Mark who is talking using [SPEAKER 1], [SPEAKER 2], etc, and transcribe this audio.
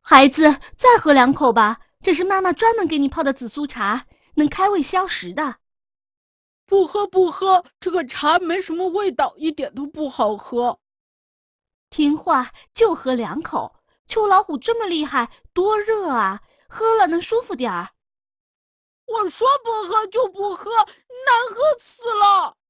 [SPEAKER 1] 孩子，再喝2口吧，这是妈妈专门给你泡的紫苏茶，能开胃消食的。
[SPEAKER 2] 不喝不喝，这个茶没什么味道，一点都不好喝。
[SPEAKER 1] 听话，就喝2口。秋老虎这么厉害，多热啊，喝了能舒服点儿。
[SPEAKER 2] 我说不喝就不喝，难喝死了。